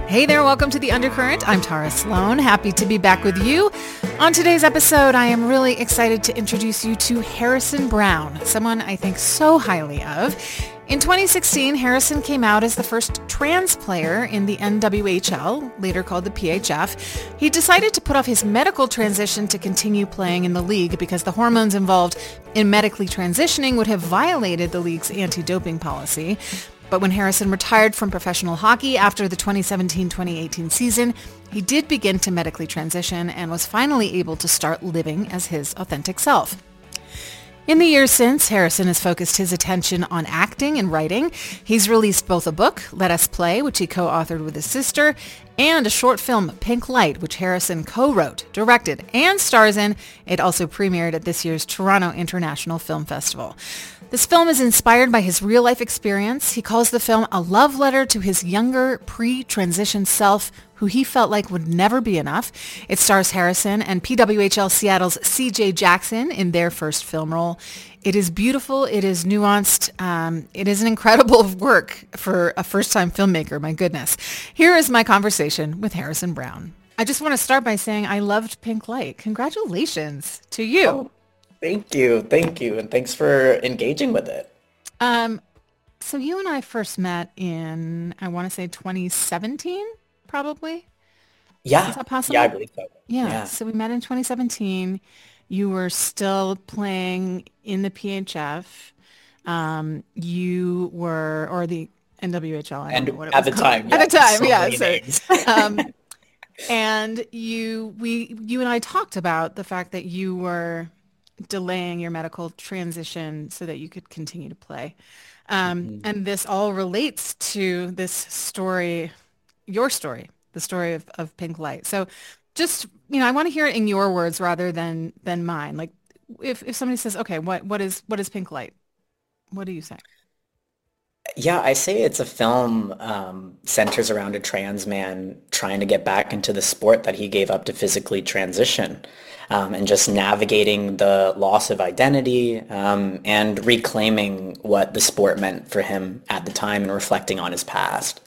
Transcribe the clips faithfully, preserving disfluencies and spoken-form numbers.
Hey there, welcome to The Undercurrent. I'm Tara Sloan, happy to be back with you. On today's episode, I am really excited to introduce you to Harrison Brown, someone I think so highly of. In twenty sixteen, Harrison came out as the first trans player in the N W H L, later called the P H F. He decided to put off his medical transition to continue playing in the league because the hormones involved in medically transitioning would have violated the league's anti-doping policy. But when Harrison retired from professional hockey after the twenty seventeen twenty eighteen season, he did begin to medically transition and was finally able to start living as his authentic self. In the years since, Harrison has focused his attention on acting and writing. He's released both a book, Let Us Play, which he co-authored with his sister, and a short film, Pink Light, which Harrison co-wrote, directed, and stars in. It also premiered at this year's Toronto International Film Festival. This film is inspired by his real-life experience. He calls the film a love letter to his younger, pre-transition self, who he felt like would never be enough. It stars Harrison and P W H L Seattle's C J Jackson in their first film role. It is beautiful. It is nuanced. Um, it is an incredible work for a first-time filmmaker, my goodness. Here is my conversation with Harrison Brown. I just want to start by saying I loved Pink Light. Congratulations to you. Oh, thank you. Thank you. And thanks for engaging with it. Um, so you and I first met in, I want to say twenty seventeen, probably? Yeah. Is that possible? Yeah, I believe so. Yeah. Yeah. So we met in twenty seventeen. You were still playing in the P H F. Um, you were, or the N W H L. I don't And know what it at was the called. time, At yeah, the time, so yeah. many So, names. um, and you, we, you and I talked about the fact that you were delaying your medical transition so that you could continue to play. Um, Mhm. and this all relates to this story, your story, the story of, of Pink Light. So just, you know, I want to hear it in your words rather than than mine. Like if, if somebody says, okay, what what is what is Pink Light? What do you say? Yeah, I say it's a film um, centers around a trans man trying to get back into the sport that he gave up to physically transition, um, and just navigating the loss of identity, um, and reclaiming what the sport meant for him at the time and reflecting on his past.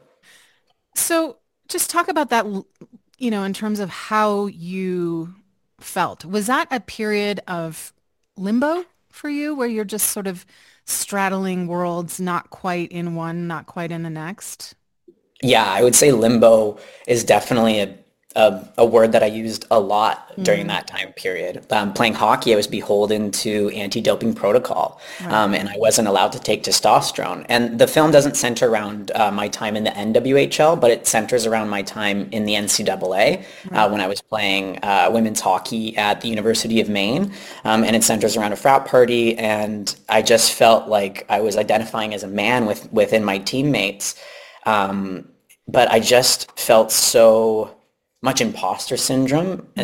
So just talk about that, you know, in terms of how you felt. Was that a period of limbo for you where you're just sort of straddling worlds, not quite in one, not quite in the next? Yeah, I would say limbo is definitely a, a, a word that I used a lot during Mm, that time period. Um, playing hockey, I was beholden to anti-doping protocol, right, um, and I wasn't allowed to take testosterone. And the film doesn't center around uh, my time in the N W H L, but it centers around my time in the N C double A uh, right. when I was playing uh, women's hockey at the University of Maine, um, and it centers around a frat party. And I just felt like I was identifying as a man with within my teammates. Um, but I just felt so much imposter syndrome